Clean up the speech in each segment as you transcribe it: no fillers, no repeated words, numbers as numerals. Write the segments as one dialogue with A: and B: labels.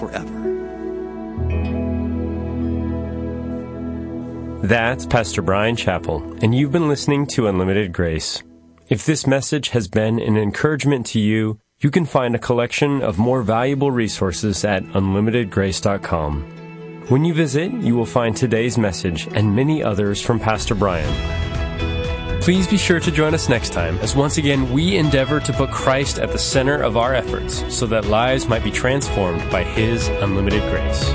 A: forever.
B: That's Pastor Brian Chappell, and you've been listening to Unlimited Grace. If this message has been an encouragement to you, you can find a collection of more valuable resources at unlimitedgrace.com. When you visit, you will find today's message and many others from Pastor Brian. Please be sure to join us next time, as once again we endeavor to put Christ at the center of our efforts so that lives might be transformed by His unlimited grace.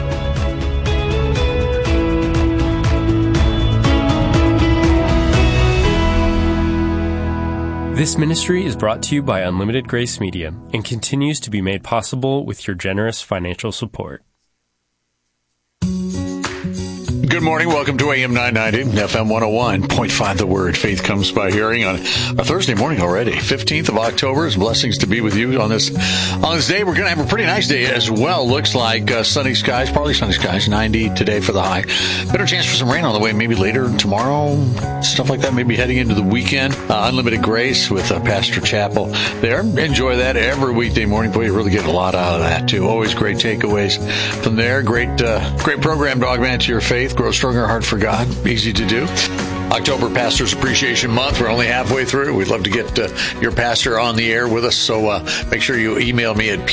B: This ministry is brought to you by Unlimited Grace Media and continues to be made possible with your generous financial support.
C: Good morning. Welcome to AM 990, FM 101.5 The Word. Faith comes by hearing on a Thursday morning already, 15th of October. It's blessings to be with you on this day. We're going to have a pretty nice day as well. Looks like sunny skies, partly sunny skies, 90 today for the high. Better chance for some rain on the way, maybe later tomorrow, stuff like that, maybe heading into the weekend. Unlimited Grace with Pastor Chappell there. Enjoy that every weekday morning. Boy, you really get a lot out of that, too. Always great takeaways from there. Great program to augment your faith. Grow stronger heart for God. Easy to do. October Pastor's Appreciation Month. We're only halfway through. We'd love to get your pastor on the air with us, so make sure you email me at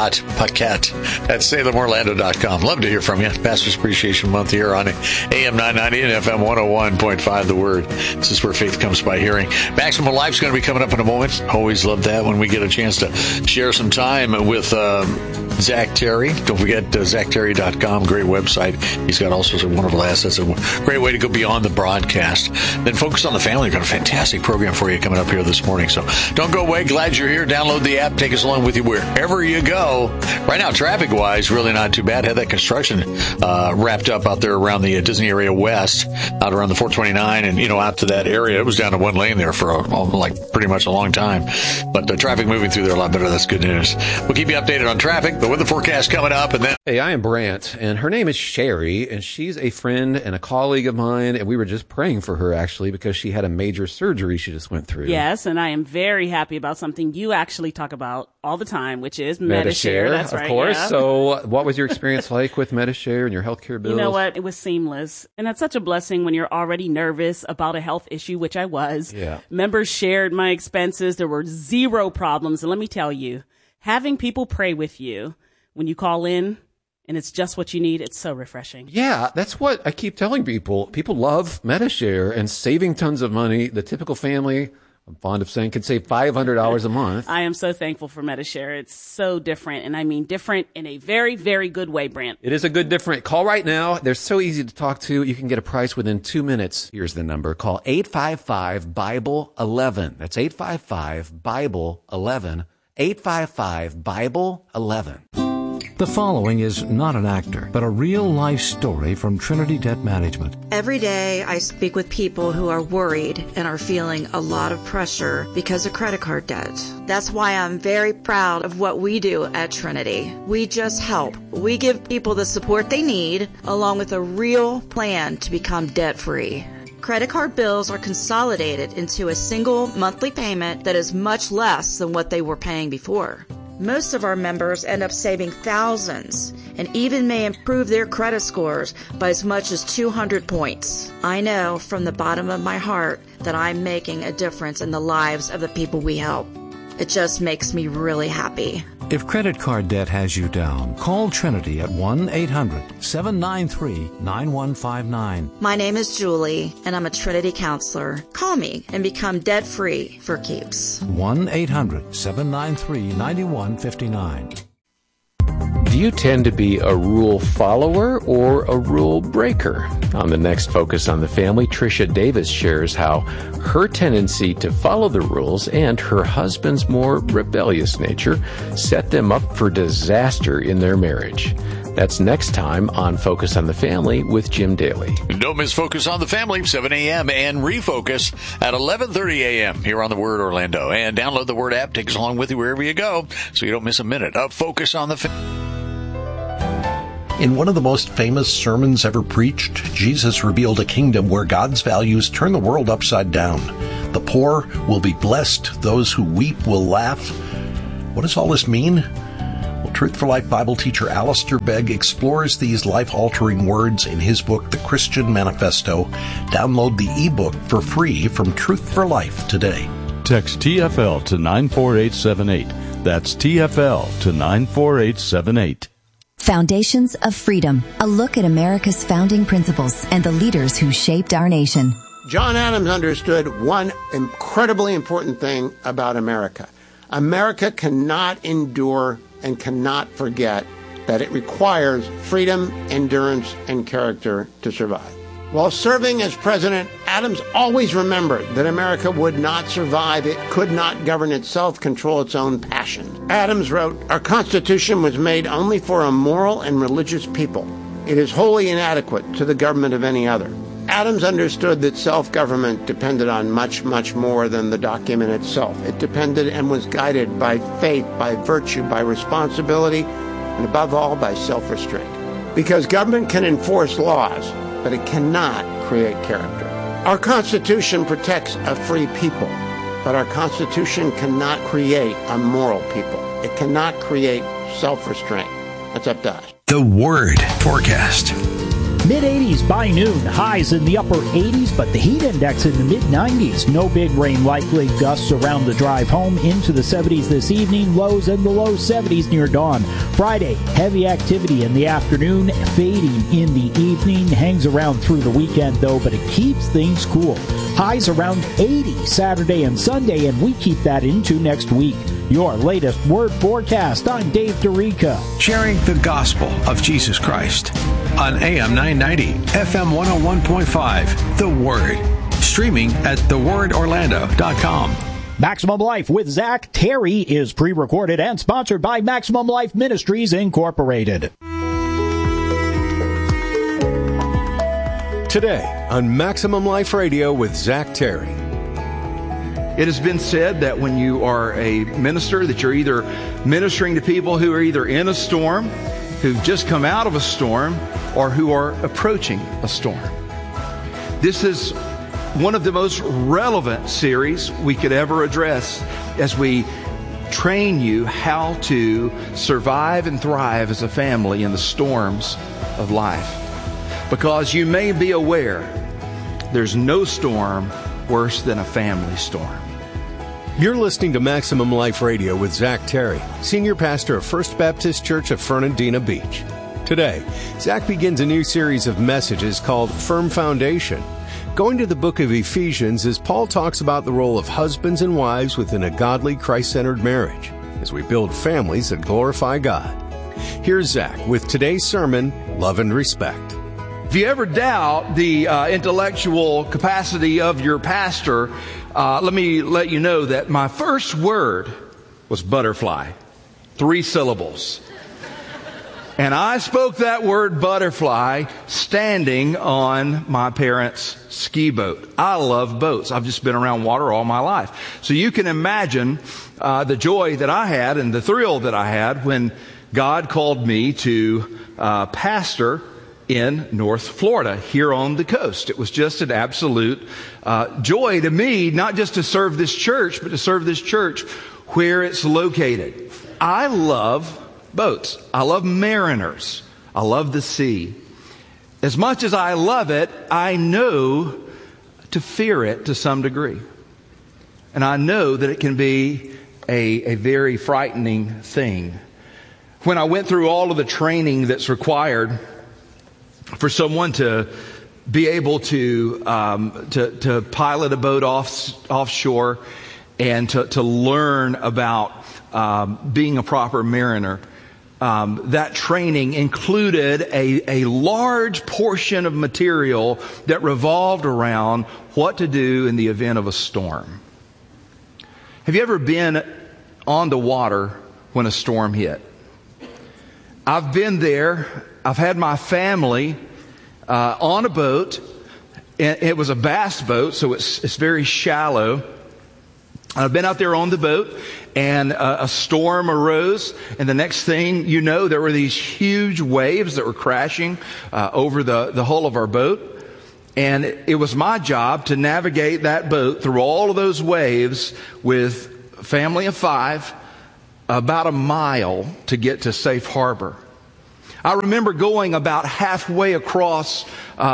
C: pete.paquette@salemorlando.com. Love to hear from you. Pastor's Appreciation Month here on AM 990 and FM 101.5 The Word. This is where faith comes by hearing. Maximum Life's going to be coming up in a moment. Always love that when we get a chance to share some time with Zach Terry. Don't forget ZachTerry.com. Great website. He's got all sorts of wonderful assets. A great way to go beyond the broadcast. Then Focus on the Family. We've got a fantastic program for you coming up here this morning. So don't go away. Glad you're here. Download the app. Take us along with you wherever you go. Right now, traffic-wise, really not too bad. Had that construction wrapped up out there around the Disney area west, out around the 429 and, out to that area. It was down to one lane there for pretty much a long time. But the traffic moving through there a lot better. That's good news. We'll keep you updated on traffic, the weather forecast coming up. And then.
D: Hey, I am Brant, and her name is Sherry, and she's a friend and a colleague of mine, and we were just praying for her, actually, because she had a major surgery she just went through.
E: Yes, and I am very happy about something you actually talk about all the time, which is Medi-Share. That's right.
D: Of course.
E: Yeah.
D: So what was your experience like with Medi-Share and your healthcare bills?
E: You know what? It was seamless. And that's such a blessing when you're already nervous about a health issue, which I was.
D: Yeah.
E: Members shared my expenses. There were zero problems. And let me tell you, having people pray with you when you call in, and it's just what you need, it's so refreshing.
D: Yeah, that's what I keep telling people. People love Medi-Share and saving tons of money. The typical family, I'm fond of saying, can save $500 a month.
E: I am so thankful for Medi-Share. It's so different, and I mean different in a very, very good way, Brant.
D: It is a good different. Call right now. They're so easy to talk to. You can get a price within 2 minutes. Here's the number. Call 855-BIBLE-11. That's 855-BIBLE-11. 855-BIBLE-11.
F: The following is not an actor, but a real-life story from Trinity Debt Management.
G: Every day I speak with people who are worried and are feeling a lot of pressure because of credit card debt. That's why I'm very proud of what we do at Trinity. We just help. We give people the support they need, along with a real plan to become debt-free. Credit card bills are consolidated into a single monthly payment that is much less than what they were paying before. Most of our members end up saving thousands and even may improve their credit scores by as much as 200 points. I know from the bottom of my heart that I'm making a difference in the lives of the people we help. It just makes me really happy.
F: If credit card debt has you down, call Trinity at 1-800-793-9159.
G: My name is Julie, and I'm a Trinity counselor. Call me and become debt-free for keeps.
F: 1-800-793-9159.
H: Do you tend to be a rule follower or a rule breaker? On the next Focus on the Family, Tricia Davis shares how her tendency to follow the rules and her husband's more rebellious nature set them up for disaster in their marriage. That's next time on Focus on the Family with Jim Daly.
C: Don't miss Focus on the Family, 7 a.m. and Refocus at 11:30 a.m. here on The Word Orlando. And download the Word app. Take us along with you wherever you go so you don't miss a minute of Focus on the Family.
I: In one of the most famous sermons ever preached, Jesus revealed a kingdom where God's values turn the world upside down. The poor will be blessed. Those who weep will laugh. What does all this mean? Well, Truth for Life Bible teacher Alistair Begg explores these life-altering words in his book, The Christian Manifesto. Download the ebook for free from Truth for Life today.
A: Text TFL to 94878. That's TFL to 94878.
J: Foundations of Freedom, a look at America's founding principles and the leaders who shaped our nation.
K: John Adams understood one incredibly important thing about America. America cannot endure and cannot forget that it requires freedom, endurance, and character to survive. While serving as president, Adams always remembered that America would not survive. It could not govern itself, control its own passions. Adams wrote, "Our Constitution was made only for a moral and religious people. It is wholly inadequate to the government of any other." Adams understood that self-government depended on much, much more than the document itself. It depended and was guided by faith, by virtue, by responsibility, and above all, by self-restraint. Because government can enforce laws, but it cannot create character. Our Constitution protects a free people, but our Constitution cannot create a moral people. It cannot create self-restraint. That's up to us.
L: The Word forecast.
M: Mid-80s by noon, highs in the upper 80s, but the heat index in the mid-90s. No big rain likely, gusts around the drive home into the 70s this evening, lows in the low 70s near dawn. Friday, heavy activity in the afternoon, fading in the evening, hangs around through the weekend though, but it keeps things cool. Highs around 80 Saturday and Sunday, and we keep that into next week. Your latest Word forecast. I'm Dave DeRica.
L: Sharing the gospel of Jesus Christ on AM 990, FM 101.5, The Word. Streaming at thewordorlando.com.
M: Maximum Life with Zach Terry is pre-recorded and sponsored by Maximum Life Ministries, Incorporated.
N: Today on Maximum Life Radio with Zach Terry.
O: It has been said that when you are a minister, that you're either ministering to people who are either in a storm, who've just come out of a storm, or who are approaching a storm. This is one of the most relevant series we could ever address as we train you how to survive and thrive as a family in the storms of life. Because you may be aware there's no storm worse than a family storm.
N: You're listening to Maximum Life Radio with Zach Terry, Senior Pastor of First Baptist Church of Fernandina Beach. Today, Zach begins a new series of messages called Firm Foundation, going to the book of Ephesians as Paul talks about the role of husbands and wives within a godly, Christ-centered marriage as we build families that glorify God. Here's Zach with today's sermon, Love and Respect.
O: If you ever doubt the intellectual capacity of your pastor, let me let you know that my first word was butterfly. 3 syllables. And I spoke that word butterfly standing on my parents' ski boat. I love boats. I've just been around water all my life. So you can imagine the joy that I had and the thrill that I had when God called me to pastor in North Florida, here on the coast. It was just an absolute joy to me, not just to serve this church, but to serve this church where it's located. I love boats. I love mariners. I love the sea. As much as I love it, I know to fear it to some degree. And I know that it can be a very frightening thing. When I went through all of the training that's required for someone to be able to pilot a boat offshore and to learn about being a proper mariner, that training included a large portion of material that revolved around what to do in the event of a storm. Have you ever been on the water when a storm hit? I've been there. I've had my family on a boat. It was a bass boat, so it's very shallow. I've been out there on the boat, and a storm arose, and the next thing you know, there were these huge waves that were crashing over the hull of our boat. And it was my job to navigate that boat through all of those waves with a family of 5 about a mile to get to Safe Harbor. I remember going about halfway across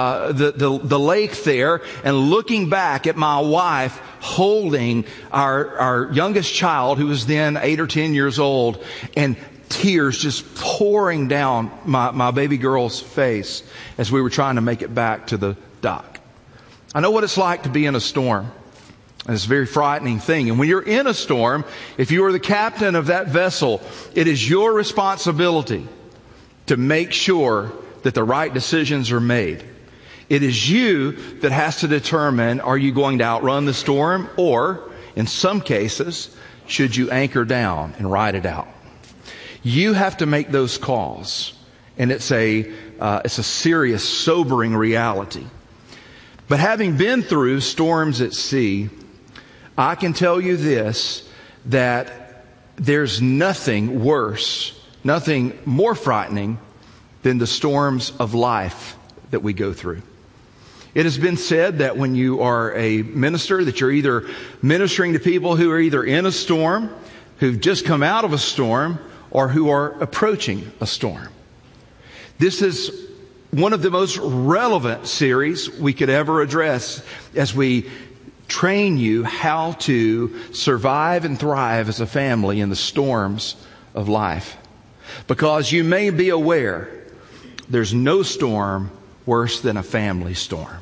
O: the lake there and looking back at my wife holding our youngest child, who was then 8 or 10 years old, and tears just pouring down my baby girl's face as we were trying to make it back to the dock. I know what it's like to be in a storm. It's a very frightening thing. And when you're in a storm, if you are the captain of that vessel, it is your responsibility to make sure that the right decisions are made. It is you that has to determine, are you going to outrun the storm, or in some cases, should you anchor down and ride it out? You have to make those calls, and it's a serious, sobering reality. But having been through storms at sea, I can tell you this, that there's nothing worse, nothing more frightening than the storms of life that we go through. It has been said that when you are a minister, that you're either ministering to people who are either in a storm, who've just come out of a storm, or who are approaching a storm. This is one of the most relevant series we could ever address as we train you how to survive and thrive as a family in the storms of life. Because you may be aware, there's no storm worse than a family storm.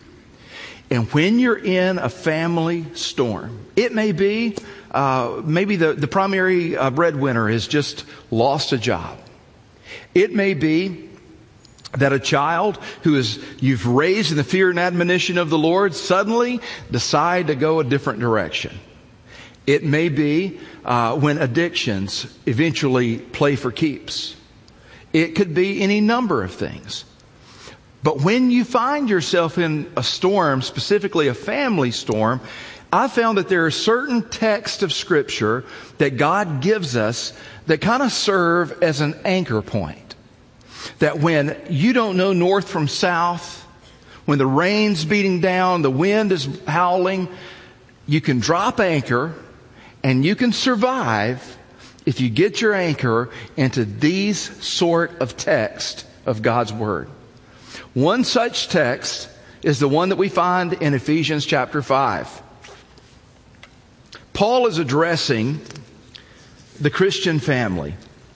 O: And when you're in a family storm, it may be maybe the primary breadwinner has just lost a job. It may be that a child you've raised in the fear and admonition of the Lord suddenly decide to go a different direction. It may be when addictions eventually play for keeps. It could be any number of things. But when you find yourself in a storm, specifically a family storm, I found that there are certain texts of Scripture that God gives us that kind of serve as an anchor point. That when you don't know north from south, when the rain's beating down, the wind is howling, you can drop anchor and you can survive if you get your anchor into these sort of text of God's Word. One such text is the one that we find in Ephesians chapter 5. Paul is addressing the Christian family.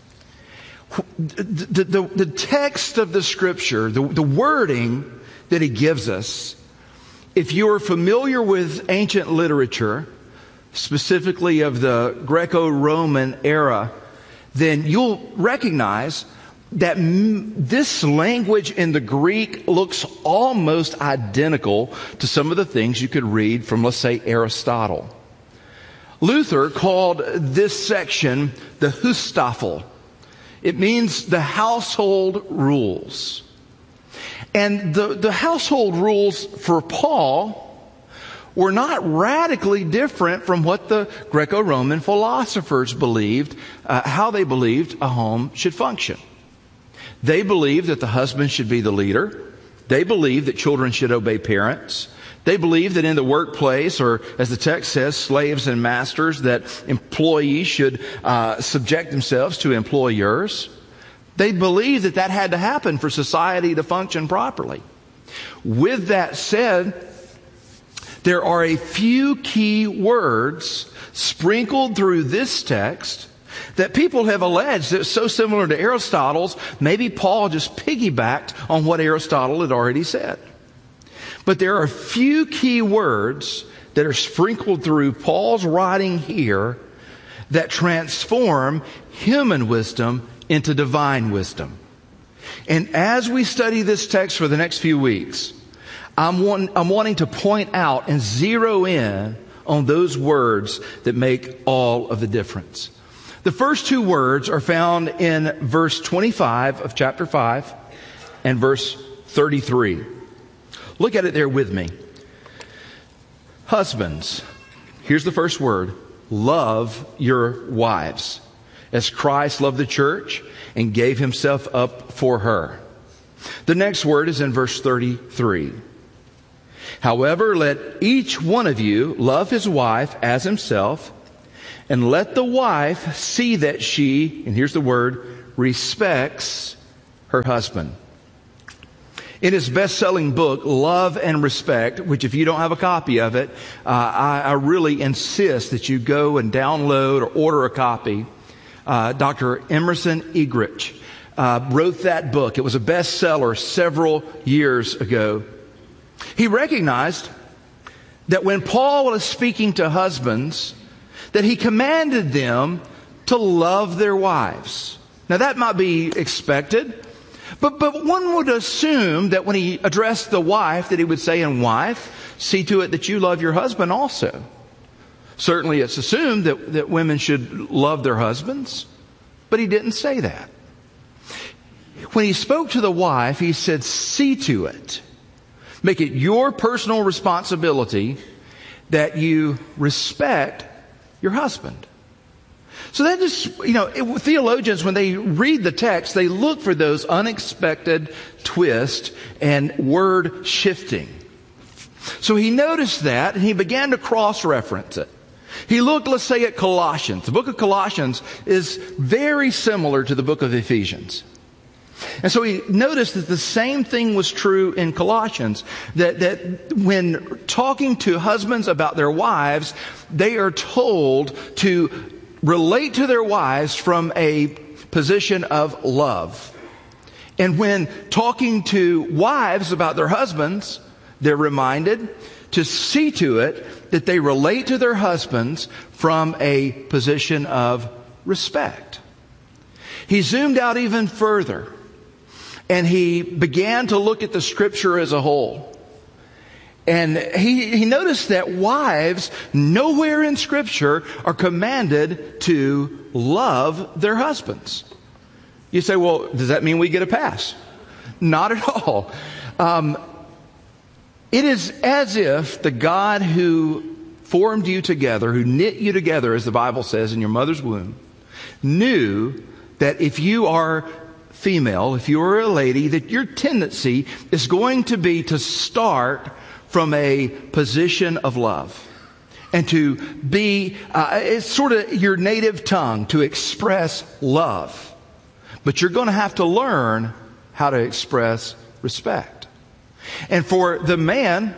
O: The text of the Scripture, the wording that he gives us, if you're familiar with ancient literature, specifically of the Greco-Roman era, then you'll recognize that this language in the Greek looks almost identical to some of the things you could read from, let's say, Aristotle. Luther called this section the Hustafel. It means the household rules. And the household rules for Paul were not radically different from what the Greco-Roman philosophers believed, how they believed a home should function. They believed that the husband should be the leader. They believed that children should obey parents. They believed that in the workplace, or as the text says, slaves and masters, that employees should subject themselves to employers. They believed that had to happen for society to function properly. With that said, there are a few key words sprinkled through this text that people have alleged that it's so similar to Aristotle's, maybe Paul just piggybacked on what Aristotle had already said. But there are a few key words that are sprinkled through Paul's writing here that transform human wisdom into divine wisdom. And as we study this text for the next few weeks, I'm wanting to point out and zero in on those words that make all of the difference. The first two words are found in verse 25 of chapter 5 and verse 33. Look at it there with me. Husbands, here's the first word. Love your wives, as Christ loved the church and gave himself up for her. The next word is in verse 33. However, let each one of you love his wife as himself, And let the wife see that she, and here's the word, respects her husband. In his best-selling book, Love and Respect, which if you don't have a copy of it, I really insist that you go and download or order a copy. Dr. Emerson Eggerichs wrote that book. It was a bestseller several years ago. He recognized that when Paul was speaking to husbands, that he commanded them to love their wives. Now that might be expected, but one would assume that when he addressed the wife, that he would say, and wife, see to it that you love your husband also. Certainly it's assumed that women should love their husbands, but he didn't say that. When he spoke to the wife, he said, see to it. Make it your personal responsibility that you respect your husband. So that just, theologians, when they read the text, they look for those unexpected twists and word shifting. So he noticed that, and he began to cross-reference it. He looked, let's say, at Colossians. The book of Colossians is very similar to the book of Ephesians. And so he noticed that the same thing was true in Colossians, that when talking to husbands about their wives, they are told to relate to their wives from a position of love. And when talking to wives about their husbands, they're reminded to see to it that they relate to their husbands from a position of respect. He zoomed out even further, and he began to look at the scripture as a whole. And he noticed that wives nowhere in scripture are commanded to love their husbands. You say, well, does that mean we get a pass? Not at all. It is as if the God who formed you together, who knit you together, as the Bible says, in your mother's womb, knew that if you are female, if you are a lady, that your tendency is going to be to start from a position of love. And to be, it's sort of your native tongue to express love. But you're going to have to learn how to express respect. And for the man,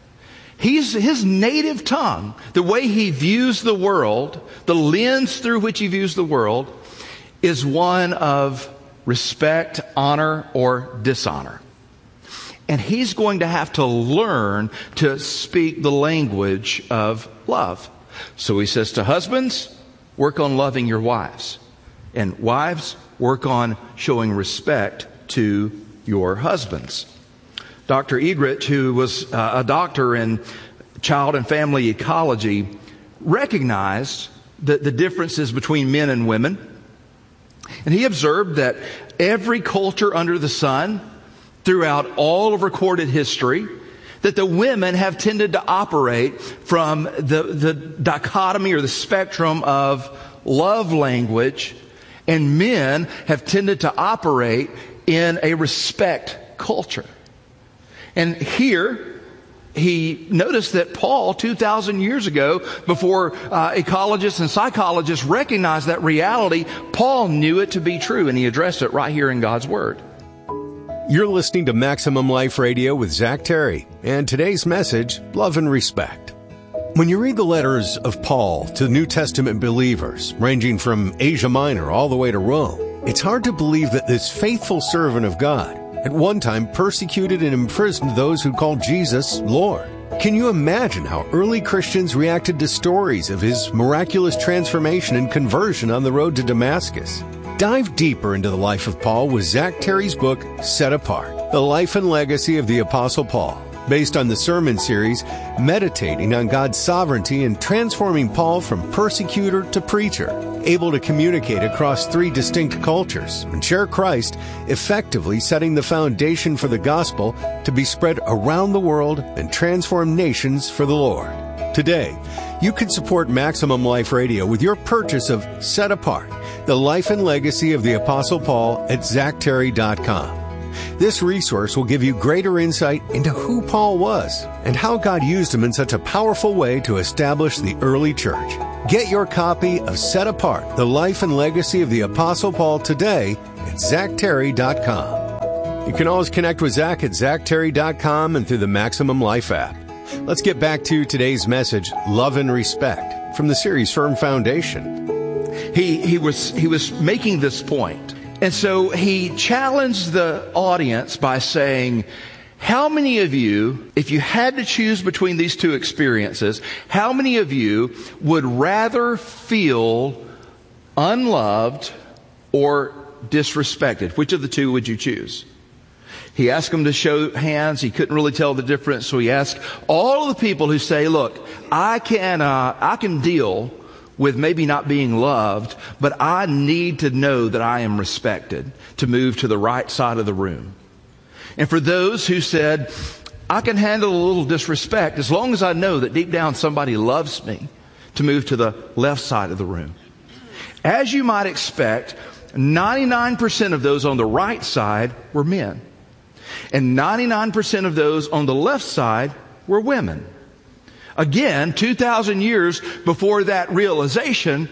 O: his native tongue, the way he views the world, the lens through which he views the world, is one of respect, honor, or dishonor. And he's going to have to learn to speak the language of love. So he says to husbands, work on loving your wives. And wives, work on showing respect to your husbands. Dr. Eggerichs, who was a doctor in child and family ecology, recognized the differences between men and women. And he observed that every culture under the sun, throughout all of recorded history, that the women have tended to operate from the dichotomy or the spectrum of love language, and men have tended to operate in a respect culture. And here, he noticed that Paul, 2,000 years ago, before ecologists and psychologists recognized that reality, Paul knew it to be true, and he addressed it right here in God's Word.
N: You're listening to Maximum Life Radio with Zach Terry, and today's message, Love and Respect. When you read the letters of Paul to New Testament believers, ranging from Asia Minor all the way to Rome, it's hard to believe that this faithful servant of God at one time persecuted and imprisoned those who called Jesus Lord. Can you imagine how early Christians reacted to stories of his miraculous transformation and conversion on the road to Damascus? Dive deeper into the life of Paul with Zach Terry's book, Set Apart, The Life and Legacy of the Apostle Paul, based on the sermon series meditating on God's sovereignty and transforming Paul from persecutor to preacher, able to communicate across 3 distinct cultures and share Christ, effectively setting the foundation for the gospel to be spread around the world and transform nations for the Lord. Today, you can support Maximum Life Radio with your purchase of Set Apart, The Life and Legacy of the Apostle Paul at ZachTerry.com. This resource will give you greater insight into who Paul was and how God used him in such a powerful way to establish the early church. Get your copy of Set Apart, The Life and Legacy of the Apostle Paul today at ZachTerry.com. You can always connect with Zach at ZachTerry.com and through the Maximum Life app. Let's get back to today's message, Love and Respect, from the series Firm Foundation.
O: He was making this point. And so he challenged the audience by saying, how many of you, if you had to choose between these two experiences, how many of you would rather feel unloved or disrespected? Which of the two would you choose? He asked them to show hands. He couldn't really tell the difference. So he asked all of the people who say, look, I can deal with maybe not being loved, but I need to know that I am respected, to move to the right side of the room. And for those who said, I can handle a little disrespect as long as I know that deep down somebody loves me, to move to the left side of the room. As you might expect, 99% of those on the right side were men. And 99% of those on the left side were women. Again, 2,000 years before that realization,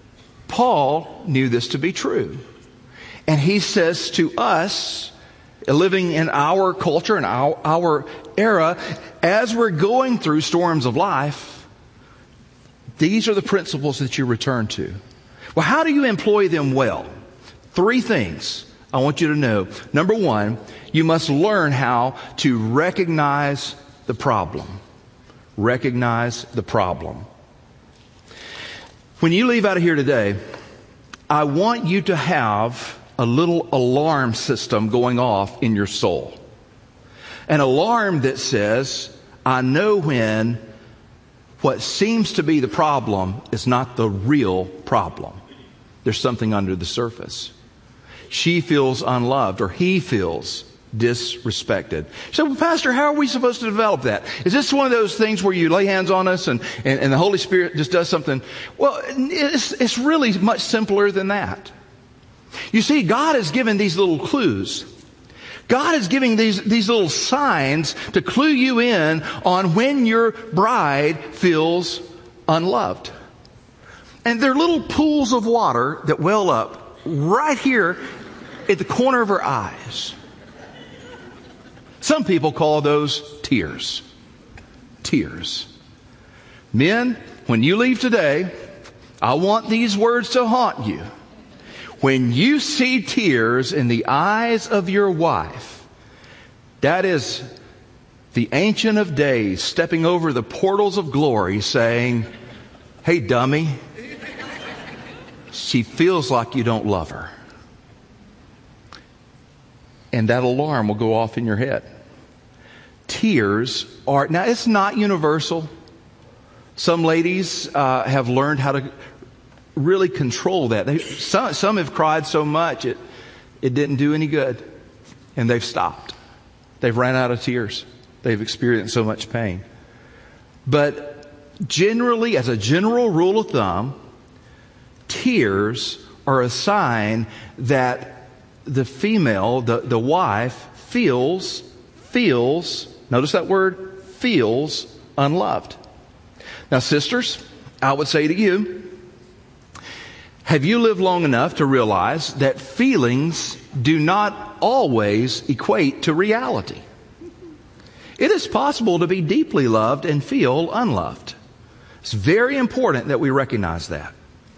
O: Paul knew this to be true. And he says to us, living in our culture and our era, as we're going through storms of life, these are the principles that you return to. Well, how do you employ them well? 3 things I want you to know. Number 1, you must learn how to recognize the problem. Recognize the problem. When you leave out of here today, I want you to have a little alarm system going off in your soul. An alarm that says, I know when what seems to be the problem is not the real problem. There's something under the surface. She feels unloved, or he feels disrespected. So, well, Pastor, how are we supposed to develop that? Is this one of those things where you lay hands on us and the Holy Spirit just does something? Well, it's really much simpler than that. You see, God has given these little clues. God is giving these little signs to clue you in on when your bride feels unloved. And they're little pools of water that well up right here at the corner of her eyes. Some people call those tears. Tears. Men, when you leave today, I want these words to haunt you. When you see tears in the eyes of your wife, that is the Ancient of Days stepping over the portals of glory saying, hey, dummy, she feels like you don't love her. And that alarm will go off in your head. Tears are, now it's not universal. Some ladies have learned how to really control that. Some have cried so much it didn't do any good. And they've stopped. They've ran out of tears. They've experienced so much pain. But generally, as a general rule of thumb, tears are a sign that the female, the wife, feels, notice that word, feels unloved. Now, sisters, I would say to you, have you lived long enough to realize that feelings do not always equate to reality? It is possible to be deeply loved and feel unloved. It's very important that we recognize that.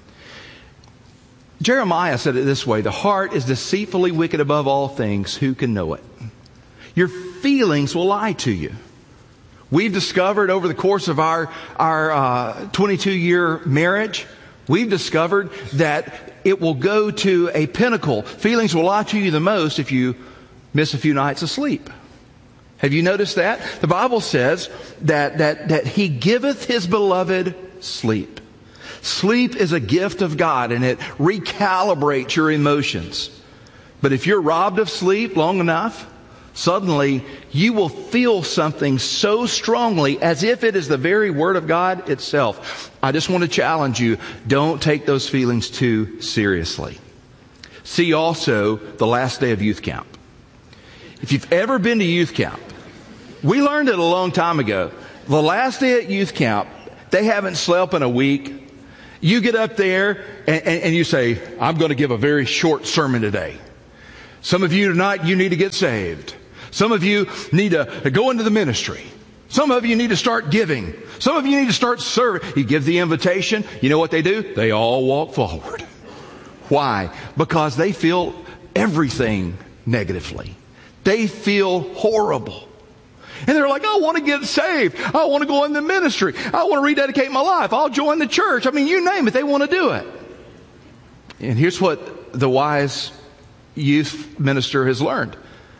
O: Jeremiah said it this way, the heart is deceitfully wicked above all things. Who can know it? Your feelings will lie to you. We've discovered over the course of our 22-year marriage, we've discovered that it will go to a pinnacle. Feelings will lie to you the most if you miss a few nights of sleep. Have you noticed that? The Bible says that He giveth His beloved sleep. Sleep is a gift of God, and it recalibrates your emotions. But if you're robbed of sleep long enough, suddenly you will feel something so strongly as if it is the very Word of God itself. I just want to challenge you, don't take those feelings too seriously. See also the last day of youth camp. If you've ever been to youth camp, we learned it a long time ago. The last day at youth camp, they haven't slept in a week. You get up there and you say, I'm going to give a very short sermon today. Some of you tonight, you need to get saved. Some of you need to go into the ministry. Some of you need to start giving. Some of you need to start serving. You give the invitation. You know what they do? They all walk forward. Why? Because they feel everything negatively. They feel horrible. And they're like, I want to get saved. I want to go in the ministry. I want to rededicate my life. I'll join the church. I mean, you name it. They want to do it. And here's what the wise youth minister has learned.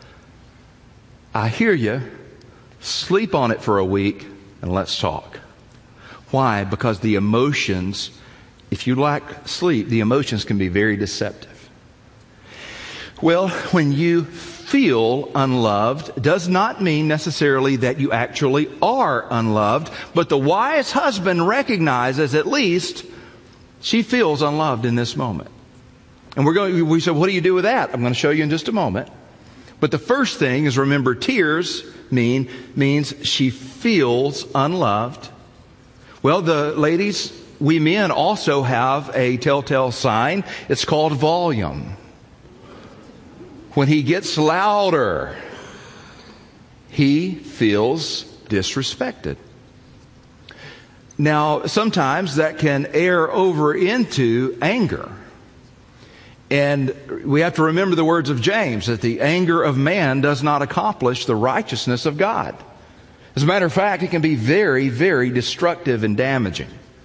O: I hear you. Sleep on it for a week and let's talk. Why? Because the emotions, if you lack sleep, the emotions can be very deceptive. Well, when you feel unloved does not mean necessarily that you actually are unloved, but the wise husband recognizes at least she feels unloved in this moment. And we said, what do you do with that? I'm going to show you in just a moment. But the first thing is, remember, tears means she feels unloved. Well, the ladies, we men also have a telltale sign. It's called volume. When he gets louder, he feels disrespected. Now, sometimes that can air over into anger. And we have to remember the words of James, that the anger of man does not accomplish the righteousness of God. As a matter of fact, it can be very, very destructive and damaging.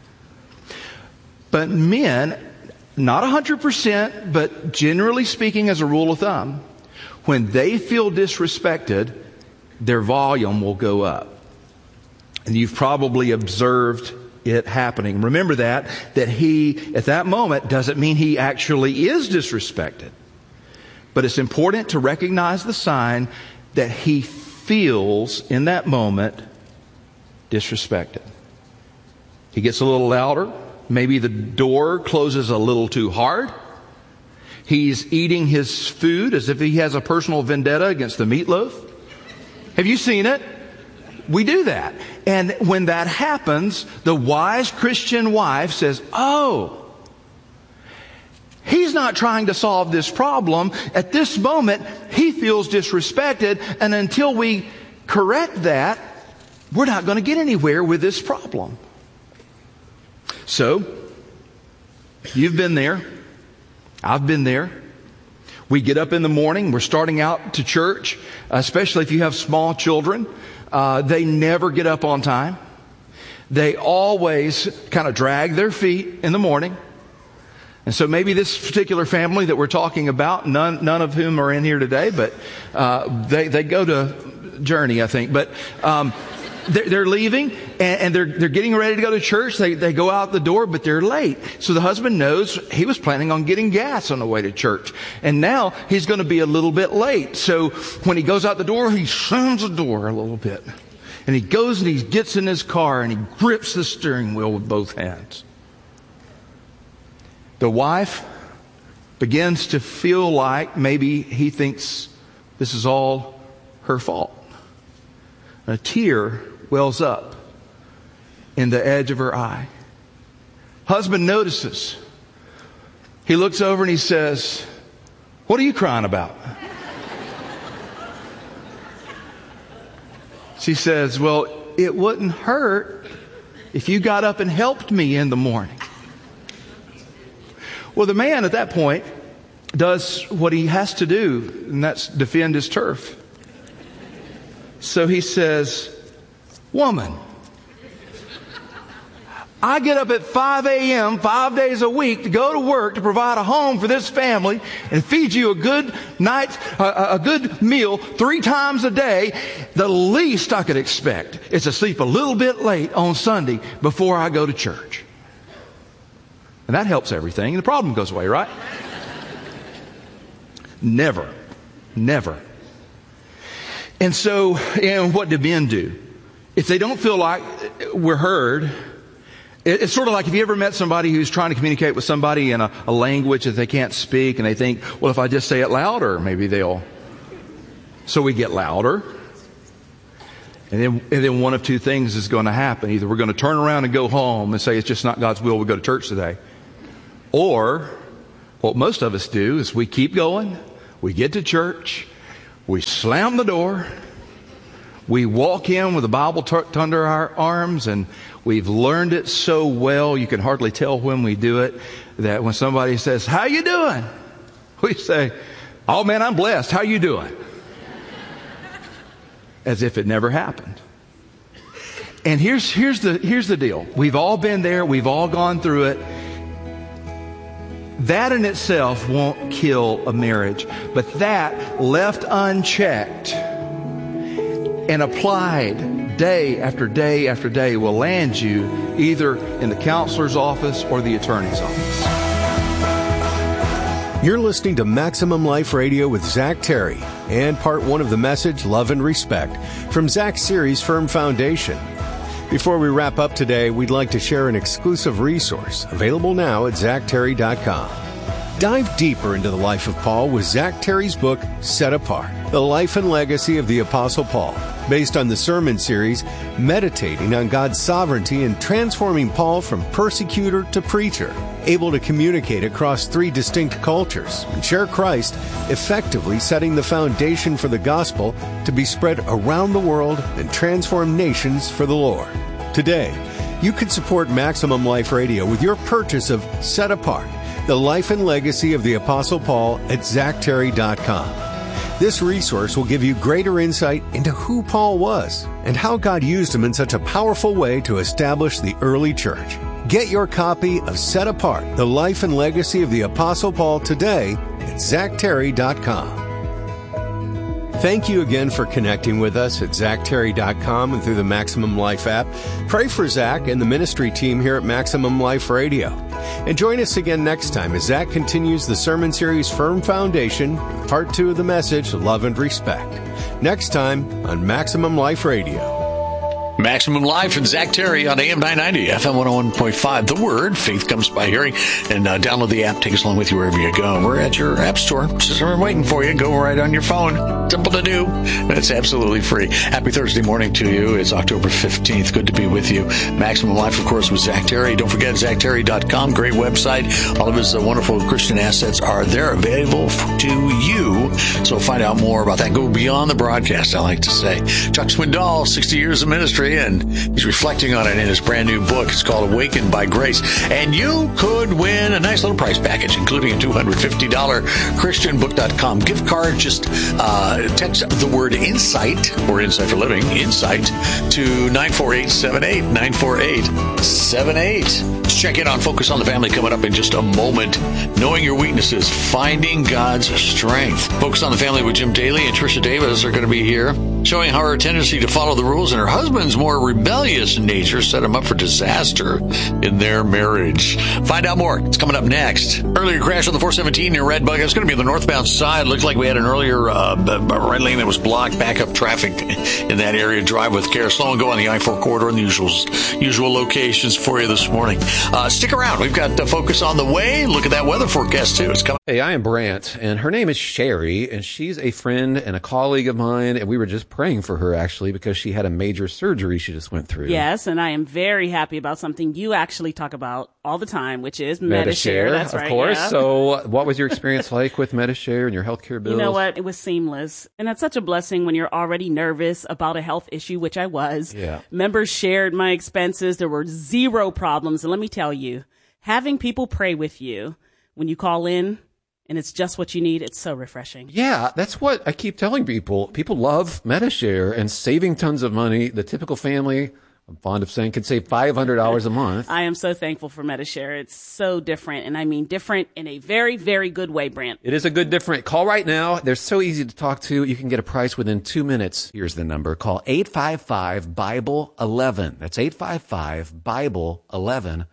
O: But men, not 100%, but generally speaking as a rule of thumb, when they feel disrespected, their volume will go up. And you've probably observed it happening. Remember that he, at that moment, doesn't mean he actually is disrespected. But it's important to recognize the sign that he feels in that moment disrespected. He gets a little louder. Maybe the door closes a little too hard. He's eating his food as if he has a personal vendetta against the meatloaf. Have you seen it? We do that. And when that happens, the wise Christian wife says, oh, he's not trying to solve this problem. At this moment, he feels disrespected. And until we correct that, we're not going to get anywhere with this problem. So, you've been there. I've been there. We get up in the morning. We're starting out to church, especially if you have small children. They never get up on time. They always kind of drag their feet in the morning. And so maybe this particular family that we're talking about, none of whom are in here today, but they go to Journey, I think. But they're leaving and they're getting ready to go to church. They go out the door, but they're late. So the husband knows he was planning on getting gas on the way to church. And now he's going to be a little bit late. So when he goes out the door, he slams the door a little bit. And he goes and he gets in his car and he grips the steering wheel with both hands. The wife begins to feel like maybe he thinks this is all her fault. A tear wells up in the edge of her eye. Husband notices. He looks over and he says, "What are you crying about?" She says, "Well, it wouldn't hurt if you got up and helped me in the morning." Well, the man at that point does what he has to do, and that's defend his turf. So he says, "Woman, I get up at 5 a.m. 5 days a week to go to work to provide a home for this family and feed you a good meal 3 times a day. The least I could expect is to sleep a little bit late on Sunday before I go to church." And that helps everything. The problem goes away, right? Never. And so, what do men do? If they don't feel like we're heard, it's sort of like if you ever met somebody who's trying to communicate with somebody in a language that they can't speak, and they think, well, if I just say it louder, maybe they'll. So we get louder. And then one of two things is going to happen. Either we're going to turn around and go home and say it's just not God's will, we go to church today. Or what most of us do is we keep going, we get to church, we slam the door, we walk in with the Bible tucked under our arms, and we've learned it so well you can hardly tell when we do it, that when somebody says, "How you doing?" we say, "Oh man, I'm blessed. How you doing?" As if it never happened. And here's the deal. We've all been there. We've all gone through it. That in itself won't kill a marriage. But that left unchecked and applied day after day after day will land you either in the counselor's office or the attorney's office.
N: You're listening to Maximum Life Radio with Zach Terry and part one of the message, Love and Respect, from Zach's series, Firm Foundation. Before we wrap up today, we'd like to share an exclusive resource available now at ZachTerry.com. Dive deeper into the life of Paul with Zach Terry's book, Set Apart, The Life and Legacy of the Apostle Paul, based on the sermon series, meditating on God's sovereignty and transforming Paul from persecutor to preacher, able to communicate across 3 distinct cultures and share Christ, effectively setting the foundation for the gospel to be spread around the world and transform nations for the Lord. Today, you can support Maximum Life Radio with your purchase of Set Apart, The Life and Legacy of the Apostle Paul at ZachTerry.com. This resource will give you greater insight into who Paul was and how God used him in such a powerful way to establish the early church. Get your copy of Set Apart, The Life and Legacy of the Apostle Paul today at ZachTerry.com. Thank you again for connecting with us at ZachTerry.com and through the Maximum Life app. Pray for Zach and the ministry team here at Maximum Life Radio. And join us again next time as Zach continues the sermon series Firm Foundation, part 2 of the message, Love and Respect. Next time on Maximum Life Radio.
C: Maximum Life and Zach Terry on AM 990, FM 101.5. The Word, faith comes by hearing. And download the app. Take us along with you wherever you go. We're at your app store. Just waiting for you. Go right on your phone. Simple to do. It's absolutely free. Happy Thursday morning to you. It's October 15th. Good to be with you. Maximum Life, of course, with Zach Terry. Don't forget ZachTerry.com. Great website. All of his wonderful Christian assets are there available to you. So find out more about that. Go beyond the broadcast, I like to say. Chuck Swindoll, 60 years of ministry, and he's reflecting on it in his brand new book. It's called Awakened by Grace. And you could win a nice little prize package, including a $250 ChristianBook.com gift card. Just text the word INSIGHT, or Insight for Living, INSIGHT, to 94878, 94878. Let's check in on Focus on the Family coming up in just a moment. Knowing your weaknesses, finding God's strength. Focus on the Family with Jim Daly and Tricia Davis are going to be here, showing how her tendency to follow the rules and her husband's more rebellious nature set him up for disaster in their marriage. Find out more. It's coming up next. Earlier crash on the 417 near Red Bug. It's going to be on the northbound side. Looks like we had an earlier right lane that was blocked. Backup traffic in that area. Drive with care. Slow and go on the I-4 corridor in the usual locations for you this morning. Stick around. We've got Focus on the way. Look at that weather forecast, too. It's coming.
D: Hey, I am Brant, and her name is Sherry, and she's a friend and a colleague of mine, and we were just praying for her, actually, because she had a major surgery she just went through.
E: Yes, and I am very happy about something you actually talk about all the time, which is Medi-Share. That's right,
D: of course.
E: Yeah.
D: So what was your experience like with Medi-Share and your healthcare bills?
E: You know what? It was seamless. And that's such a blessing when you're already nervous about a health issue, which I was.
D: Yeah.
E: Members shared my expenses. There were 0 problems. And let me tell you, having people pray with you when you call in, and it's just what you need, it's so refreshing.
D: Yeah, that's what I keep telling people. People love Medi-Share and saving tons of money. The typical family, I'm fond of saying, can save $500 a month.
E: I am so thankful for Medi-Share. It's so different, and I mean different in a very, very good way, Brant.
D: It is a good different. Call right now. They're so easy to talk to. You can get a price within 2 minutes. Here's the number. Call 855-BIBLE-11. That's 855-BIBLE-11.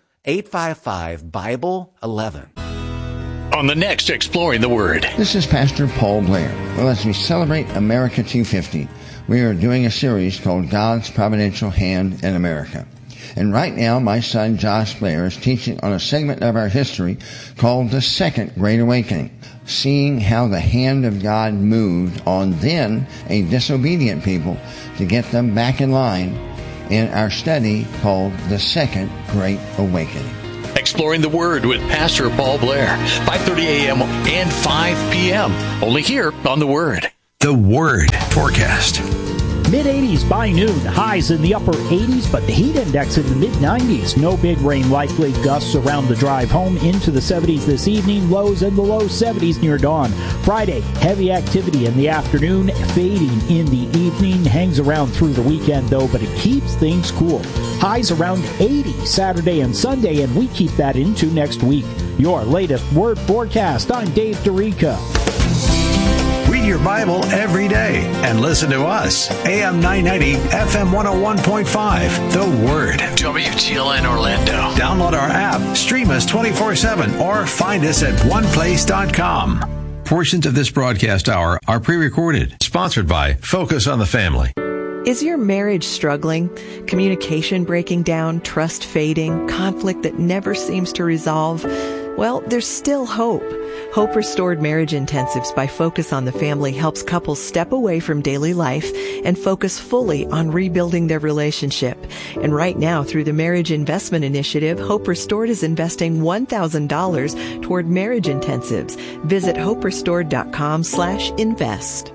D: 855-BIBLE-11.
C: On the next Exploring the Word.
P: This is Pastor Paul Blair. Well, as we celebrate America 250, we are doing a series called God's Providential Hand in America. And right now, my son Josh Blair is teaching on a segment of our history called the Second Great Awakening. seeing how the hand of God moved on then a disobedient people to get them back in line in our study called The Second Great Awakening.
C: Exploring the Word with Pastor Paul Blair, 5:30 a.m. and 5 p.m. Only here on The Word.
L: The Word forecast.
M: Mid-80s by noon, highs in the upper 80s, but the heat index in the mid-90s. No big rain likely, gusts around the drive home into the 70s this evening, lows in the low 70s near dawn. Friday, heavy activity in the afternoon, fading in the evening, hangs around through the weekend though, but it keeps things cool. Highs around 80 Saturday and Sunday, and we keep that into next week. Your latest Word forecast. I'm Dave Dorica.
L: Read your Bible every day and listen to us. AM 990, FM 101.5, The Word.
C: WTLN Orlando.
L: Download our app, stream us 24/7, or find us at oneplace.com. Portions of this broadcast hour are pre-recorded. Sponsored by Focus on the Family.
Q: Is your marriage struggling? Communication breaking down, trust fading, conflict that never seems to resolve? Well, there's still hope. Hope Restored Marriage Intensives by Focus on the Family helps couples step away from daily life and focus fully on rebuilding their relationship. And right now, through the Marriage Investment Initiative, Hope Restored is investing $1,000 toward marriage intensives. Visit hoperestored.com/invest.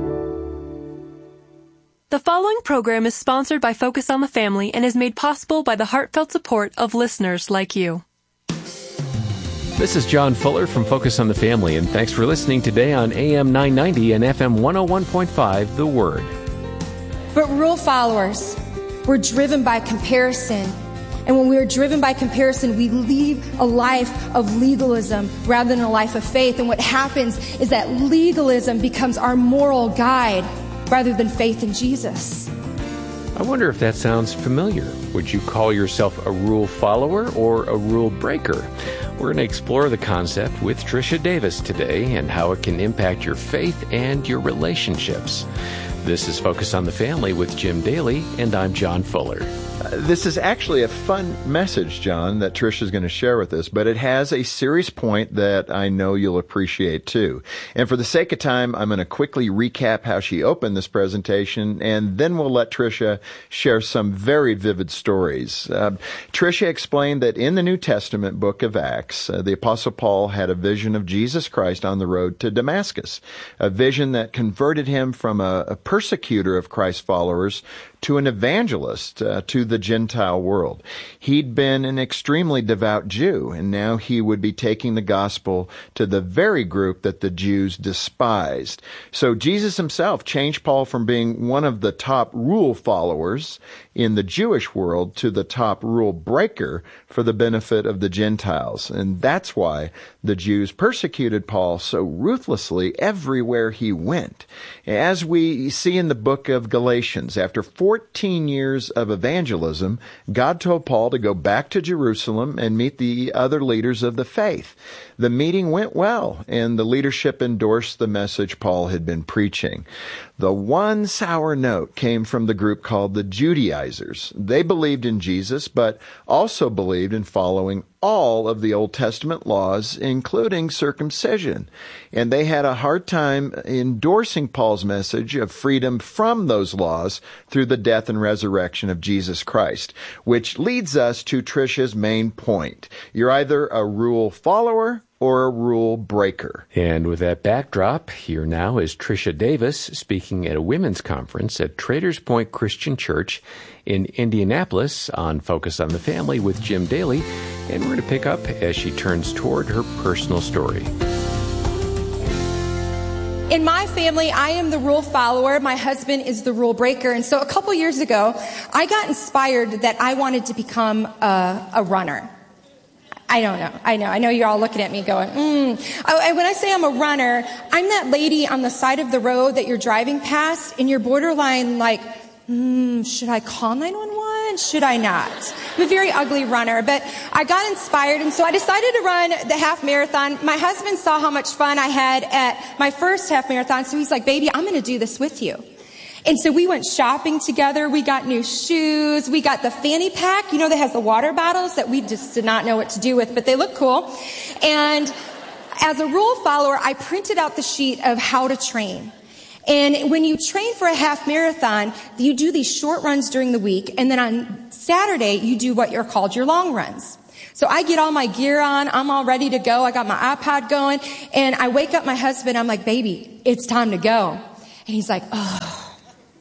R: The following program is sponsored by Focus on the Family and is made possible by the heartfelt support of listeners like you.
H: This is John Fuller from Focus on the Family, and thanks for listening today on AM 990 and FM 101.5, The Word.
S: But rule followers, we're driven by comparison. And when we are driven by comparison, we lead a life of legalism rather than a life of faith. And what happens is that legalism becomes our moral guide rather than faith in Jesus.
H: I wonder if that sounds familiar. Would you call yourself a rule follower or a rule breaker? We're going to explore the concept with Tricia Davis today and how it can impact your faith and your relationships. This is Focus on the Family with Jim Daly, and I'm John Fuller.
T: This is actually a fun message, John, that Trish is going to share with us, but it has a serious point that I know you'll appreciate too. And for the sake of time, I'm going to quickly recap how she opened this presentation, and then we'll let Tricia share some very vivid stories. Tricia explained that in the New Testament book of Acts, the Apostle Paul had a vision of Jesus Christ on the road to Damascus, a vision that converted him from a persecutor of Christ's followers to an evangelist to the Gentile world. He'd been an extremely devout Jew, and now he would be taking the gospel to the very group that the Jews despised. So Jesus himself changed Paul from being one of the top rule followers in the Jewish world to the top rule breaker for the benefit of the Gentiles. And that's why the Jews persecuted Paul so ruthlessly everywhere he went. As we see in the book of Galatians, after 14 years of evangelism, God told Paul to go back to Jerusalem and meet the other leaders of the faith. The meeting went well, and the leadership endorsed the message Paul had been preaching. The one sour note came from the group called the Judaizers. They believed in Jesus, but also believed in following all of the Old Testament laws, including circumcision. And they had a hard time endorsing Paul's message of freedom from those laws through the death and resurrection of Jesus Christ, which leads us to Tricia's main point. You're either a rule follower or a rule breaker.
H: And with that backdrop, here now is Tricia Davis speaking at a women's conference at Traders Point Christian Church in Indianapolis on Focus on the Family with Jim Daly, and we're going to pick up as she turns toward her personal story.
S: In my family, I am the rule follower. My husband is the rule breaker. And so a couple years ago, I got inspired that I wanted to become a runner. I don't know. I know you're all looking at me going, When I say I'm a runner, I'm that lady on the side of the road that you're driving past and you're borderline like, should I call 911? Should I not? I'm a very ugly runner, but I got inspired, and so I decided to run the half marathon. My husband saw how much fun I had at my first half marathon, so he's like, baby, I'm going to do this with you. And so we went shopping together. We got new shoes. We got the fanny pack, that has the water bottles that we just did not know what to do with, but they look cool. And as a rule follower, I printed out the sheet of how to train. And when you train for a half marathon, you do these short runs during the week, and then on Saturday, you do what are called your long runs. So I get all my gear on, I'm all ready to go, I got my iPod going, and I wake up my husband, I'm like, baby, it's time to go. And he's like, oh,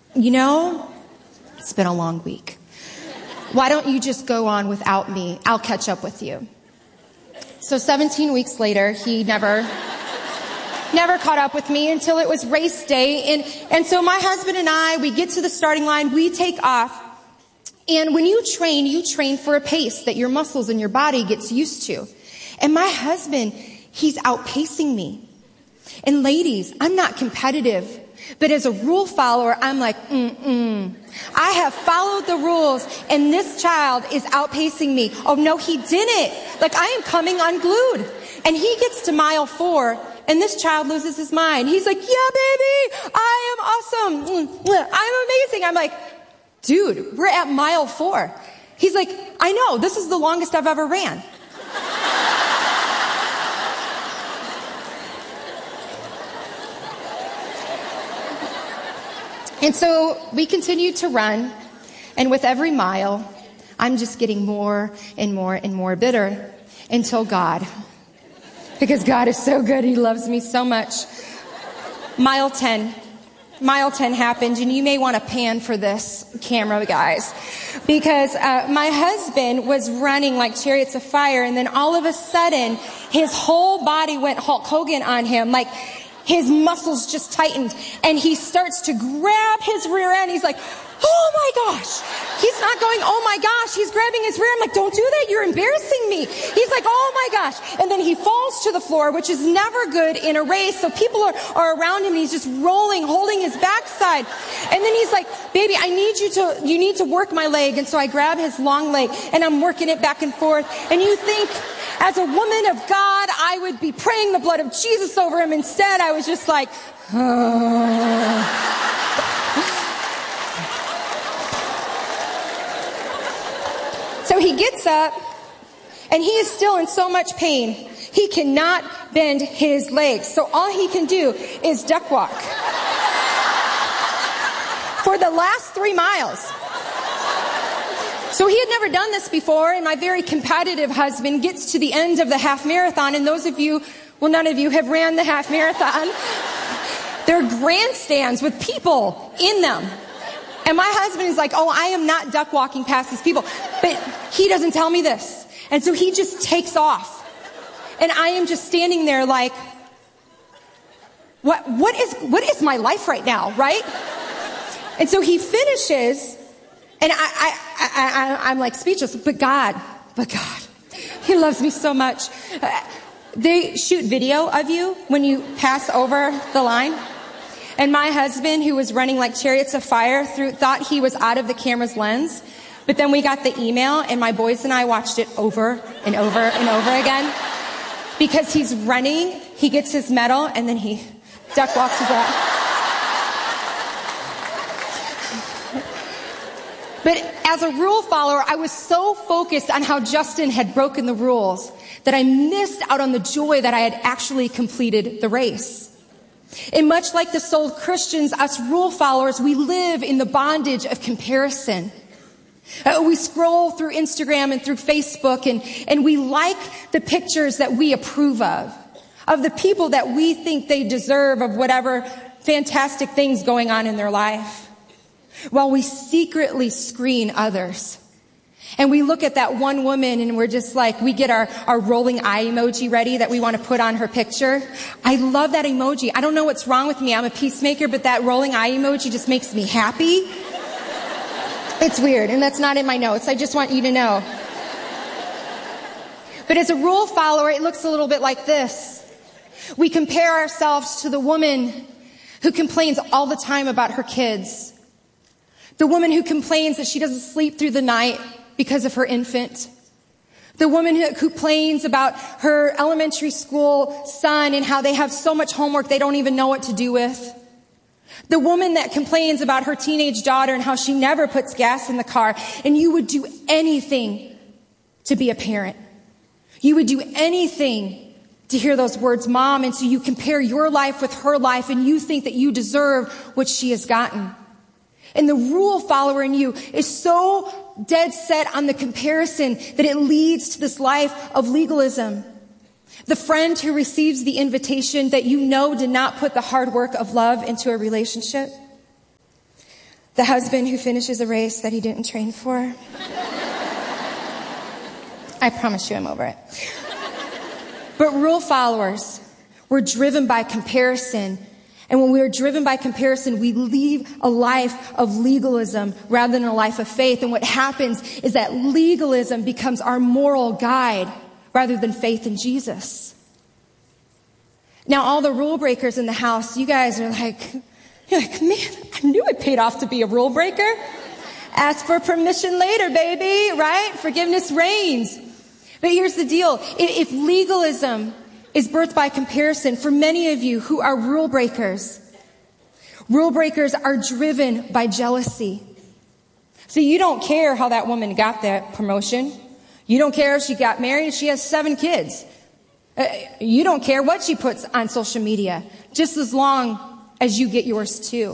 S: it's been a long week. Why don't you just go on without me? I'll catch up with you. So 17 weeks later, he never caught up with me until it was race day. And so my husband and I, we get to the starting line, we take off. And when you train for a pace that your muscles and your body gets used to. And my husband, he's outpacing me. And ladies, I'm not competitive, but as a rule follower, I'm like, I have followed the rules, and this child is outpacing me. Oh no, he didn't. Like, I am coming unglued. And he gets to mile 4, and this child loses his mind. He's like, yeah, baby, I am awesome. I'm amazing. I'm like, dude, we're at mile 4. He's like, I know, this is the longest I've ever ran. And so we continued to run, and with every mile, I'm just getting more and more and more bitter until God. Because God is so good, He loves me so much. Mile 10 happened, and you may want to pan for this camera, guys. Because my husband was running like chariots of fire, and then all of a sudden, his whole body went Hulk Hogan on him. Like, his muscles just tightened, and he starts to grab his rear end. He's like, oh my gosh. He's not going, oh my gosh. He's grabbing his rear. I'm like, don't do that. You're embarrassing me. He's like, oh my gosh. And then he falls to the floor, which is never good in a race. So people are around him, and he's just rolling, holding his backside. And then he's like, baby, you need to work my leg. And so I grab his long leg, and I'm working it back and forth. And you think, as a woman of God, I would be praying the blood of Jesus over him. Instead, I was just like, So he gets up, and he is still in so much pain. He cannot bend his legs. So all he can do is duck walk for the last 3 miles. So he had never done this before, and my very competitive husband gets to the end of the half marathon, and those of you, well, none of you have ran the half marathon. There are grandstands with people in them. And my husband is like, oh, I am not duck walking past these people. But he doesn't tell me this. And so he just takes off. And I am just standing there like, what is my life right now, right? And so he finishes, and I'm like speechless. But God, He loves me so much. They shoot video of you when you pass over the line. And my husband, who was running like chariots of fire, thought he was out of the camera's lens. But then we got the email, and my boys and I watched it over and over and over again. Because he's running, he gets his medal, and then he duck walks his way. But as a rule follower, I was so focused on how Justin had broken the rules that I missed out on the joy that I had actually completed the race. And much like the sold Christians, us rule followers, we live in the bondage of comparison. We scroll through Instagram and through Facebook, and we like the pictures that we approve of the people that we think they deserve, of whatever fantastic things going on in their life, while we secretly screen others. And we look at that one woman, and we're just like, we get our rolling eye emoji ready that we want to put on her picture. I love that emoji. I don't know what's wrong with me. I'm a peacemaker, but that rolling eye emoji just makes me happy. It's weird, and that's not in my notes. I just want you to know. But as a rule follower, it looks a little bit like this. We compare ourselves to the woman who complains all the time about her kids. The woman who complains that she doesn't sleep through the night because of her infant. The woman who complains about her elementary school son and how they have so much homework they don't even know what to do with. The woman that complains about her teenage daughter and how she never puts gas in the car. And you would do anything to be a parent. You would do anything to hear those words, Mom, and so you compare your life with her life and you think that you deserve what she has gotten. And the rule follower in you is so dead set on the comparison that it leads to this life of legalism. The friend who receives the invitation that you know did not put the hard work of love into a relationship. The husband who finishes a race that he didn't train for. I promise you I'm over it. But rule followers, we're driven by comparison. And when we are driven by comparison, we lead a life of legalism rather than a life of faith. And what happens is that legalism becomes our moral guide rather than faith in Jesus. Now, all the rule breakers in the house, you guys are like, man, I knew it paid off to be a rule breaker. Ask for permission later, baby, right? Forgiveness reigns. But here's the deal. If legalism is birthed by comparison, for many of you who are rule breakers are driven by jealousy. So you don't care how that woman got that promotion. You don't care if she got married, she has 7 kids. You don't care what she puts on social media, just as long as you get yours too.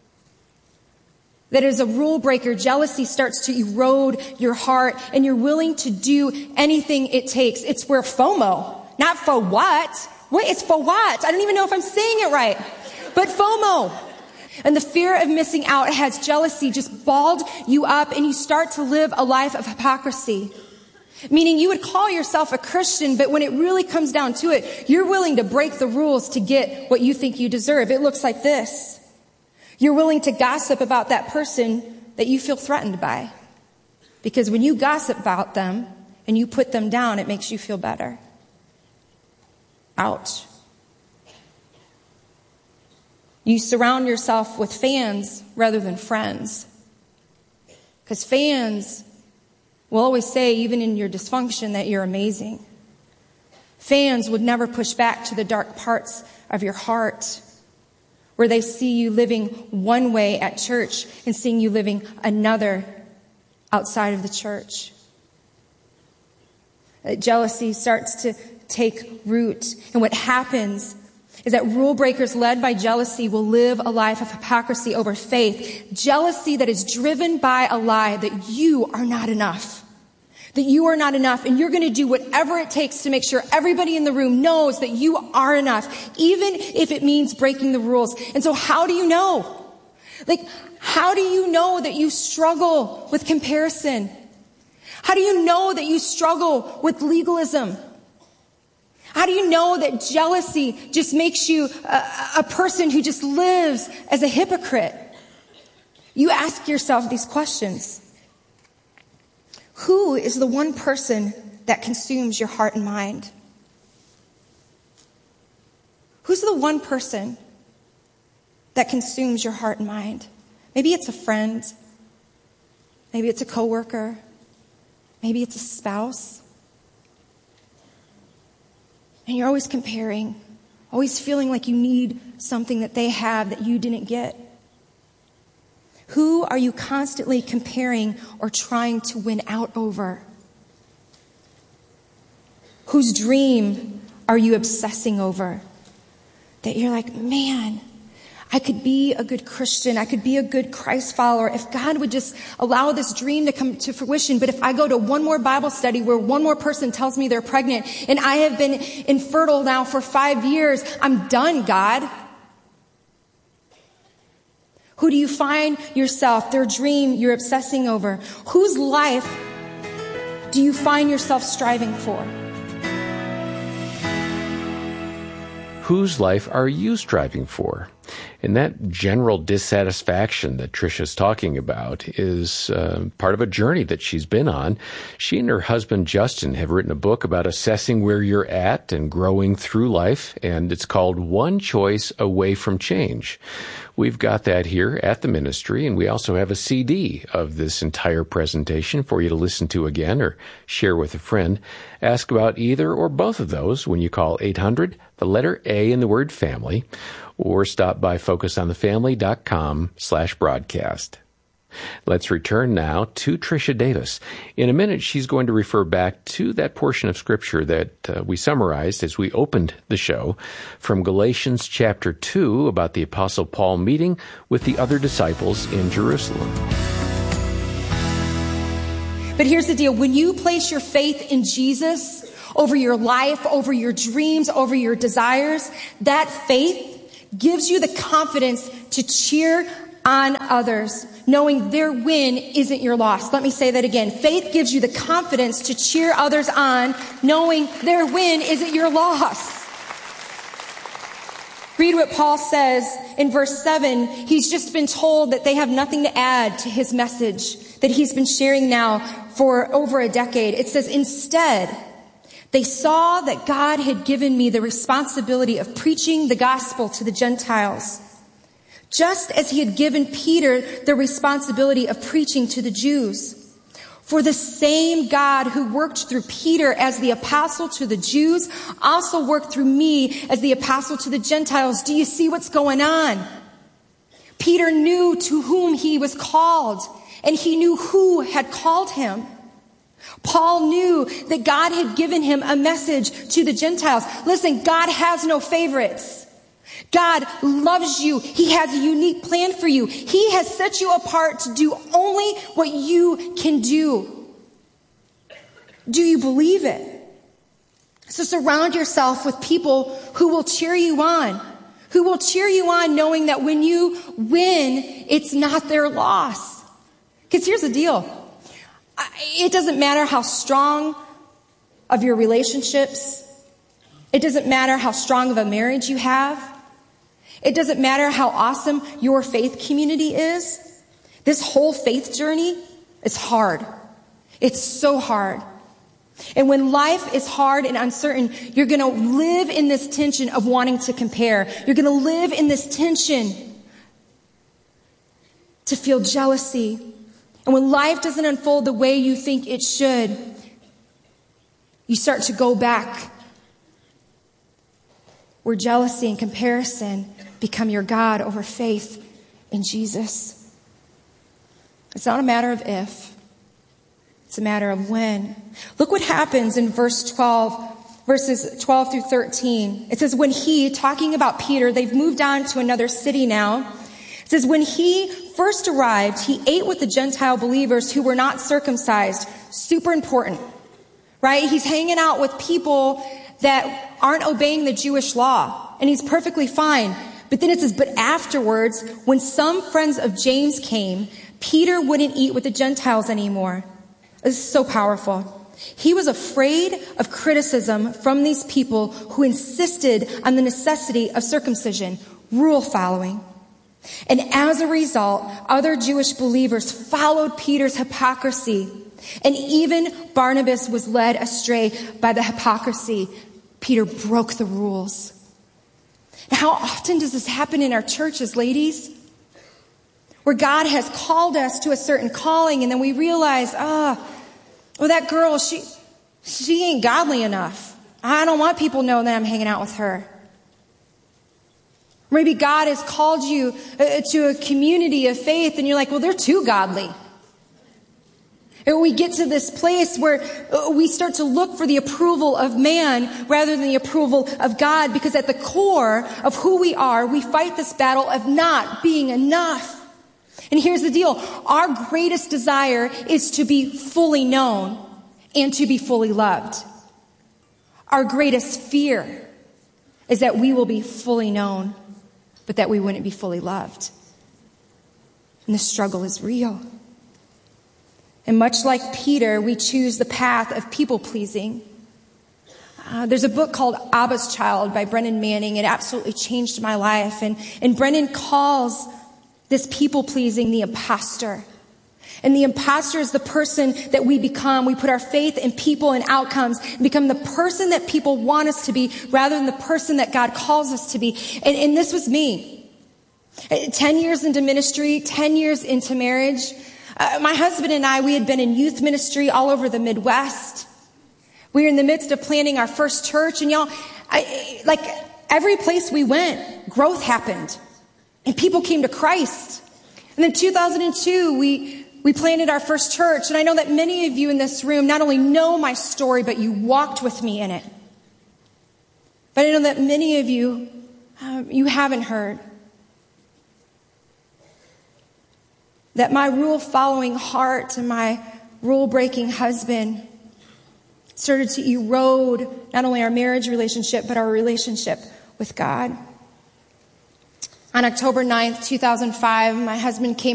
S: That as a rule breaker, jealousy starts to erode your heart and you're willing to do anything it takes. It's where FOMO, not for what? Wait, it's for what? I don't even know if I'm saying it right. But FOMO. And the fear of missing out has jealousy just balled you up and you start to live a life of hypocrisy. Meaning you would call yourself a Christian, but when it really comes down to it, you're willing to break the rules to get what you think you deserve. It looks like this. You're willing to gossip about that person that you feel threatened by. Because when you gossip about them and you put them down, it makes you feel better. Ouch. You surround yourself with fans rather than friends. Because fans will always say, even in your dysfunction, that you're amazing. Fans would never push back to the dark parts of your heart, where they see you living one way at church and seeing you living another outside of the church. Jealousy starts to take root. And what happens is that rule breakers led by jealousy will live a life of hypocrisy over faith. Jealousy that is driven by a lie that you are not enough. That you are not enough, and you're going to do whatever it takes to make sure everybody in the room knows that you are enough, even if it means breaking the rules. And so how do you know? How do you know that you struggle with comparison? How do you know that you struggle with legalism? How do you know that jealousy just makes you a person who just lives as a hypocrite? You ask yourself these questions. Who is the one person that consumes your heart and mind? Who's the one person that consumes your heart and mind? Maybe it's a friend. Maybe it's a coworker. Maybe it's a spouse. And you're always comparing, always feeling like you need something that they have that you didn't get. Who are you constantly comparing or trying to win out over? Whose dream are you obsessing over? That you're like, man, I could be a good Christian. I could be a good Christ follower if God would just allow this dream to come to fruition. But if I go to one more Bible study where one more person tells me they're pregnant and I have been infertile now for 5 years, I'm done, God. Who do you find yourself, their dream you're obsessing over? Whose life do you find yourself striving for?
H: Whose life are you striving for? And that general dissatisfaction that Trisha's talking about is part of a journey that she's been on. She and her husband, Justin, have written a book about assessing where you're at and growing through life, and it's called One Choice Away from Change. We've got that here at the ministry, and we also have a CD of this entire presentation for you to listen to again or share with a friend. Ask about either or both of those when you call 800, the letter A in the word family, or stop by focusonthefamily.com/broadcast. Let's return now to Tricia Davis. In a minute, she's going to refer back to that portion of Scripture that we summarized as we opened the show from Galatians chapter 2 about the Apostle Paul meeting with the other disciples in Jerusalem.
S: But here's the deal. When you place your faith in Jesus over your life, over your dreams, over your desires, that faith gives you the confidence to cheer on others, knowing their win isn't your loss. Let me say that again. Faith gives you the confidence to cheer others on, knowing their win isn't your loss. Read what Paul says in verse 7. He's just been told that they have nothing to add to his message that he's been sharing now for over a decade. It says, instead, they saw that God had given me the responsibility of preaching the gospel to the Gentiles, just as he had given Peter the responsibility of preaching to the Jews. For the same God who worked through Peter as the apostle to the Jews also worked through me as the apostle to the Gentiles. Do you see what's going on? Peter knew to whom he was called, and he knew who had called him. Paul knew that God had given him a message to the Gentiles. Listen, God has no favorites. God loves you. He has a unique plan for you. He has set you apart to do only what you can do. Do you believe it? So surround yourself with people who will cheer you on, who will cheer you on knowing that when you win, it's not their loss. Because here's the deal. It doesn't matter how strong of your relationships. It doesn't matter how strong of a marriage you have. It doesn't matter how awesome your faith community is. This whole faith journey is hard. It's so hard. And when life is hard and uncertain, you're going to live in this tension of wanting to compare. You're going to live in this tension to feel jealousy. And when life doesn't unfold the way you think it should, you start to go back where jealousy and comparison become your God over faith in Jesus. It's not a matter of if. It's a matter of when. Look what happens in verses 12 through 13. It says, when he, talking about Peter, they've moved on to another city now. It says, when he first arrived, he ate with the Gentile believers who were not circumcised. Super important, right? He's hanging out with people that aren't obeying the Jewish law, and he's perfectly fine. But then it says, but afterwards, when some friends of James came, Peter wouldn't eat with the Gentiles anymore. This is so powerful. He was afraid of criticism from these people who insisted on the necessity of circumcision, rule following. And as a result, other Jewish believers followed Peter's hypocrisy. And even Barnabas was led astray by the hypocrisy. Peter broke the rules. Now, how often does this happen in our churches, ladies? Where God has called us to a certain calling, and then we realize, that girl, she ain't godly enough. I don't want people knowing that I'm hanging out with her. Maybe God has called you to a community of faith, and you're like, well, they're too godly. And we get to this place where we start to look for the approval of man rather than the approval of God, because at the core of who we are, we fight this battle of not being enough. And here's the deal. Our greatest desire is to be fully known and to be fully loved. Our greatest fear is that we will be fully known, but that we wouldn't be fully loved. And the struggle is real. And much like Peter, we choose the path of people-pleasing. There's a book called Abba's Child by Brennan Manning. It absolutely changed my life. And Brennan calls this people-pleasing the imposter. And the imposter is the person that we become. We put our faith in people and outcomes and become the person that people want us to be rather than the person that God calls us to be. And this was me. 10 years into ministry, 10 years into marriage. My husband and I, we had been in youth ministry all over the Midwest. We were in the midst of planning our first church. And y'all, like every place we went, growth happened. And people came to Christ. And then 2002, we planted our first church. And I know that many of you in this room not only know my story, but you walked with me in it. But I know that many of you, you haven't heard that my rule-following heart and my rule-breaking husband started to erode not only our marriage relationship, but our relationship with God. On October 9th, 2005, my husband came